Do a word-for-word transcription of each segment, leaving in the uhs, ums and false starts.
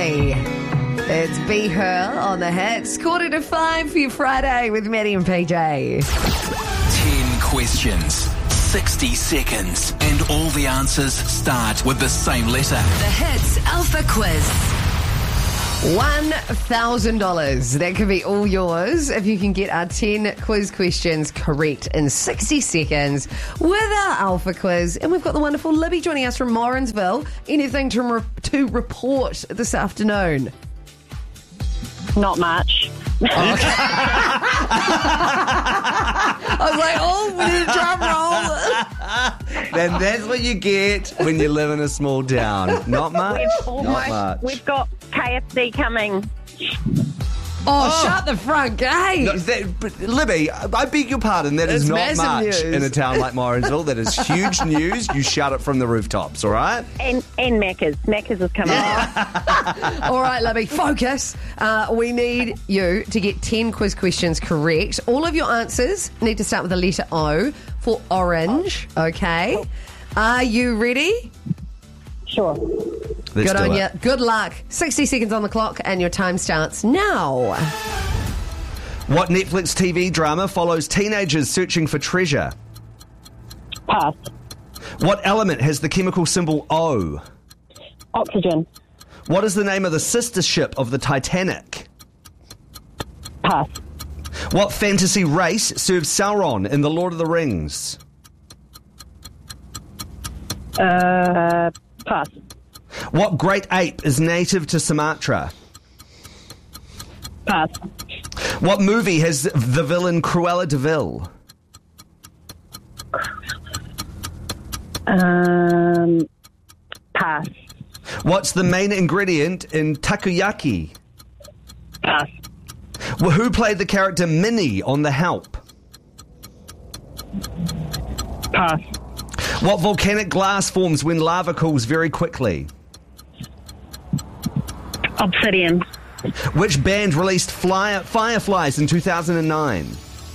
Ray. It's Be Her on the hits. Quarter to five for your Friday with Maddie and P J. Ten questions, sixty seconds, and all the answers start with the same letter. The Hits Alpha Quiz. one thousand dollars. That could be all yours if you can get our ten quiz questions correct in sixty seconds with our Alpha Quiz. And we've got the wonderful Libby joining us from Morrinsville. Anything to, re- to report this afternoon? Not much. Oh, okay. I was like, oh, we need a drum roll. Then that's what you get when you live in a small town. Not much. We've Not almost, much. we've got K F C coming. Oh, Oh. shut the front gate. No, that, but Libby, I beg your pardon. That is It's not massive much news. in a town like Morrinsville. That is huge news. You shout it from the rooftops, all right? And and Macca's. Macca's is coming. All right, Libby, focus. Uh, we need you to get ten quiz questions correct. All of your answers need to start with the letter O for orange, okay? Are you ready? Sure. Let's Good do on it. you. Good luck. sixty seconds on the clock and your time starts now. What Netflix T V drama follows teenagers searching for treasure? Pass. What element has the chemical symbol O? Oxygen. What is the name of the sister ship of the Titanic? Pass. What fantasy race serves Sauron in The Lord of the Rings? Uh, pass. What great ape is native to Sumatra? Pass. What movie has the villain Cruella de Vil? Um, pass. What's the main ingredient in takoyaki? Pass. Well, who played the character Minnie on The Help? Pass. What volcanic glass forms when lava cools very quickly? Obsidian. Which band released Fly- Fireflies in two thousand nine?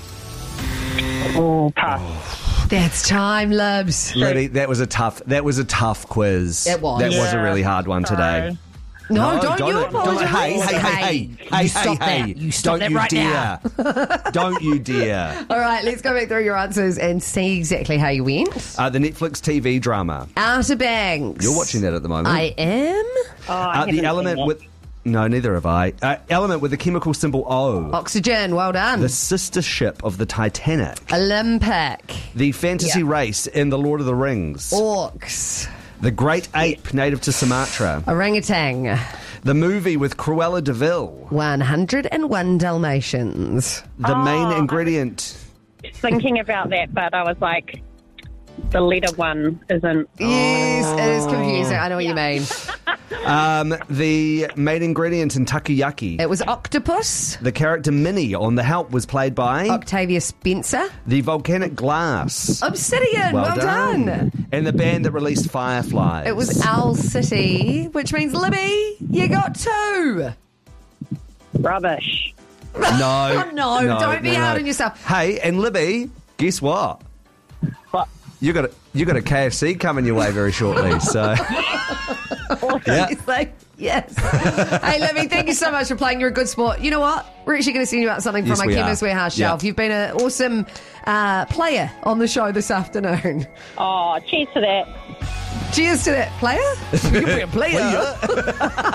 Oh, pass. That's time, Libs. Libby, that was a tough. That was a tough quiz. It was. That was a Yeah. really hard one today. No, No, don't, don't you it- don't- apologise. hey, hey, hey, hey, You hey, stop hey, that. hey. You stop Don't that you right dare. now. Don't you dare. All right, let's go back through your answers and see exactly how you went. Uh, the Netflix T V drama. Outer Banks. You're watching that at the moment. I am. Oh, I Uh, haven't the seen element it. with. No, neither have I. Uh, element with the chemical symbol O. Oxygen, well done. The sister ship of the Titanic. Olympic. The fantasy Yeah. race in The Lord of the Rings. Orcs. The great ape native to Sumatra. Orangutan. The movie with Cruella de Vil. one hundred and one Dalmatians. The main Oh, ingredient. Thinking about that, but I was like, the letter one isn't. Yes, it is confusing. I know what you mean. Um, the main ingredient in takoyaki. It was octopus. The character Minnie on The Help was played by Octavia Spencer. the volcanic glass. Obsidian, well, done. And the band that released Fireflies. It was Owl City, which means, Libby, you got two. Rubbish. No. Oh, no, don't be hard on yourself. Hey, and Libby, guess what? What? You got a you got a K F C coming your way very shortly. So yeah. It's like, yes. Hey, Libby, thank you so much for playing. You're a good sport. You know what? We're actually going to send you out something Yes, from our we Chemist are. Warehouse Yeah. shelf. You've been an awesome uh, player on the show this afternoon. Oh, cheers to that. Cheers to that, player. You can be a player.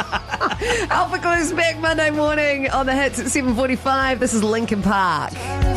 Alpha Quiz back Monday morning on the hits at seven forty-five. This is Linkin Park.